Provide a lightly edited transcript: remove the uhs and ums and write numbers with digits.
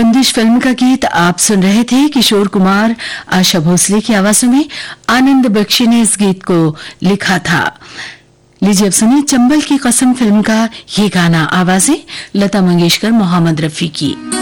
बंदिश फिल्म का गीत आप सुन रहे थे। किशोर कुमार, आशा भोसले की आवाजों में आनंद बख्शी ने इस गीत को लिखा था। लीजिए अब सुनिए चंबल की कसम फिल्म का ये गाना। आवाजें लता मंगेशकर, मोहम्मद रफी की।